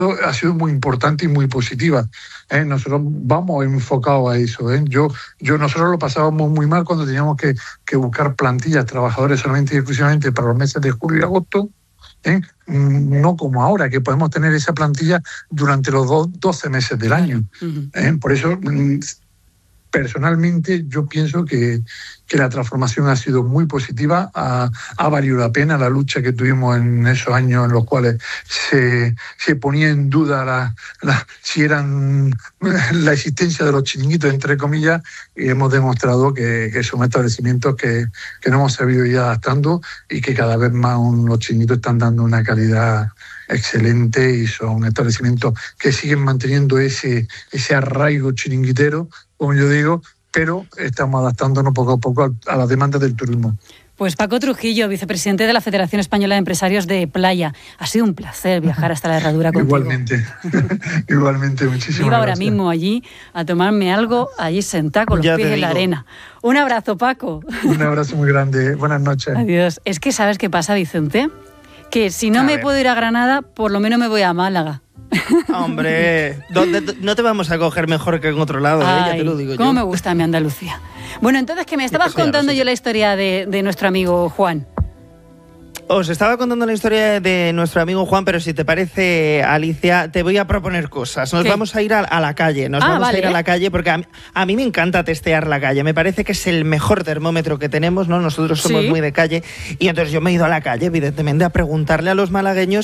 ha sido muy importante y muy positiva. Nosotros vamos enfocados a eso. Nosotros lo pasábamos muy mal cuando teníamos que buscar plantillas, trabajadores solamente y exclusivamente para los meses de julio y agosto. No como ahora, que podemos tener esa plantilla durante los 12 meses del año. Por eso, personalmente, yo pienso que la transformación ha sido muy positiva, ha valido la pena la lucha que tuvimos en esos años en los cuales se ponía en duda si eran la existencia de los chiringuitos, entre comillas, y hemos demostrado que son establecimientos que nos hemos sabido ir adaptando y que cada vez más los chiringuitos están dando una calidad excelente y son establecimientos que siguen manteniendo ese arraigo chiringuitero, como yo digo, pero estamos adaptándonos poco a poco a las demandas del turismo. Pues Paco Trujillo, vicepresidente de la Federación Española de Empresarios de Playa. Ha sido un placer viajar hasta la Herradura contigo. Igualmente, muchísimas Iba ahora mismo allí a tomarme algo, allí sentado con los pies en la arena. Un abrazo, Paco. Un abrazo muy grande. Buenas noches. Adiós. Es que ¿sabes qué pasa, Vicente? Que si no me puedo ir a Granada, por lo menos me voy a Málaga. Hombre, no te vamos a coger mejor que en otro lado, ya te lo digo yo. Cómo me gusta mi Andalucía. Bueno, entonces, que me estabas contando yo la historia de nuestro amigo Juan. Os estaba contando la historia de nuestro amigo Juan, pero si te parece, Alicia, te voy a proponer cosas. Nos vamos a ir a la calle. A ir a la calle porque a mí me encanta testear la calle. Me parece que es el mejor termómetro que tenemos, ¿no? Nosotros somos muy de calle. Y entonces yo me he ido a la calle, evidentemente, a preguntarle a los malagueños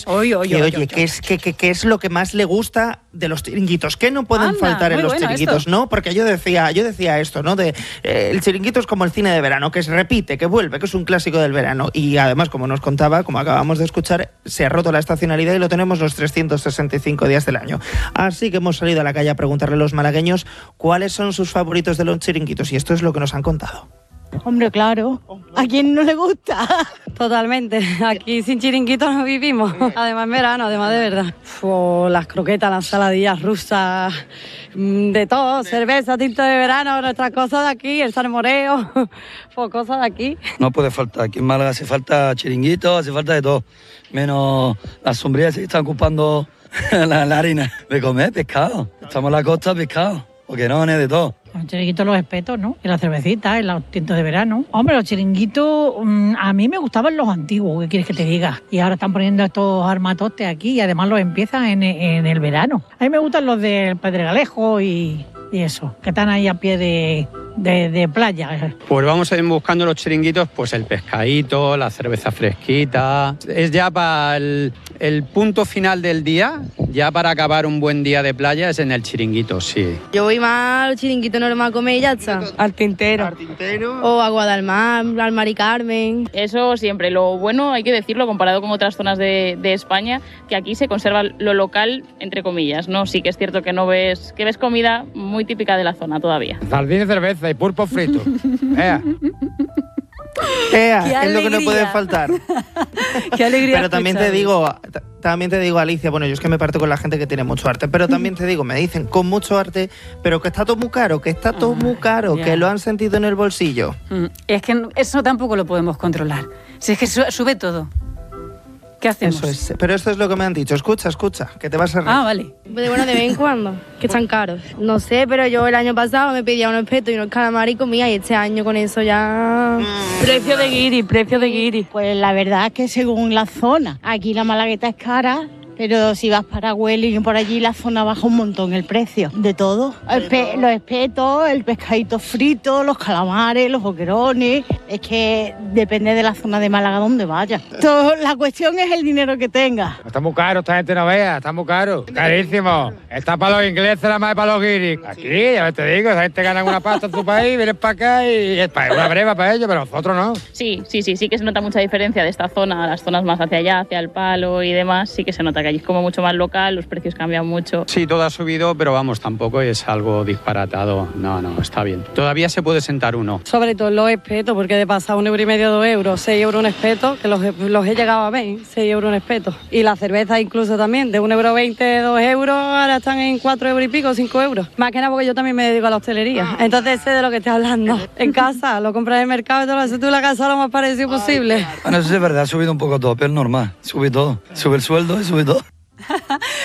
¿qué es lo que más le gusta de los chiringuitos? ¿Qué no pueden faltar en los chiringuitos? Esto. ¿No? Porque yo decía esto, ¿no? El chiringuito es como el cine de verano, que se repite, que vuelve, que es un clásico del verano. Y además, como nos contaba, como acabamos de escuchar, se ha roto la estacionalidad y lo tenemos los 365 días del año. Así que hemos salido a la calle a preguntarle a los malagueños cuáles son sus favoritos de los chiringuitos, y esto es lo que nos han contado. Hombre, claro. ¿A quién no le gusta? Totalmente. Aquí sin chiringuitos no vivimos. Además en verano, además de verdad. Las croquetas, las saladillas rusas, de todo. Cerveza, tinto de verano, nuestras cosas de aquí, el salmoreo, cosas de aquí. No puede faltar. Aquí en Málaga hace falta chiringuitos, hace falta de todo. Menos las sombrillas que están ocupando la harina. De comer pescado. Estamos en la costa, pescado. Boquerones, de todo. Los chiringuitos, los espetos, ¿no? Y la cervecita, los tintos de verano. Hombre, los chiringuitos, a mí me gustaban los antiguos, ¿qué quieres que te diga? Y ahora están poniendo estos armatoste aquí y además los empiezan en el verano. A mí me gustan los del Pedregalejo y eso, que están ahí a pie de playa. Pues vamos a ir buscando los chiringuitos, pues el pescadito, la cerveza fresquita. Es ya para el punto final del día, ya para acabar un buen día de playa, es en el chiringuito, sí. Yo voy más al chiringuito normal a comer y ya está. Al Tintero. O a Guadalmar, al Mari Carmen. Eso siempre. Lo bueno, hay que decirlo, comparado con otras zonas de España, que aquí se conserva lo local, entre comillas, ¿no? Sí que es cierto que ves comida muy típica de la zona todavía. Sardina y cerveza y pulpo frito. Es lo que no puede faltar. Qué alegría. Pero también te digo, Alicia, bueno, yo es que me parto con la gente que tiene mucho arte, pero también te digo, me dicen con mucho arte, pero que está todo muy caro, que lo han sentido en el bolsillo. Es que eso tampoco lo podemos controlar. Si es que sube todo. ¿Qué hacemos? Eso es, pero esto es lo que me han dicho. Escucha, que te vas a reír. Vale. Bueno, de vez en cuando, que están caros. No sé, pero yo el año pasado me pedía unos espetos y unos calamares y comía, y este año con eso ya... Precio de guiri. Pues la verdad es que según la zona, aquí la malagueta es cara, pero si vas para Huelva y por allí la zona baja un montón el precio. De todo. Los espetos, el pescadito frito, los calamares, los boquerones. Es que depende de la zona de Málaga donde vayas. La cuestión es el dinero que tengas. Está muy caro, esta gente no vea, está muy caro. Carísimo. Está para los ingleses, nada más para los guiris. Aquí, ya te digo, esa gente gana una pasta en su país, vienen para acá y es una breva para ellos, pero nosotros no. Sí que se nota mucha diferencia de esta zona a las zonas más hacia allá, hacia el Palo y demás. Sí que se nota que allí es como mucho más local, los precios cambian mucho. Sí, todo ha subido, pero vamos, tampoco es algo disparatado. No, está bien. Todavía se puede sentar uno. Sobre todo los espetos, porque de pasar 1,5 €, 2 euros, 6 euros un espeto, que los he llegado a ver, 6 euros un espeto. Y la cerveza incluso también, de 1,20 €, 2 euros, ahora están en 4 euros y pico, 5 euros. Más que nada porque yo también me dedico a la hostelería. Entonces sé de lo que estoy hablando. En casa, lo compras en el mercado y te lo haces tú en la casa lo más parecido posible. Bueno, eso es verdad, ha subido un poco todo, pero es normal. Sube todo. Sube el sueldo y sube todo.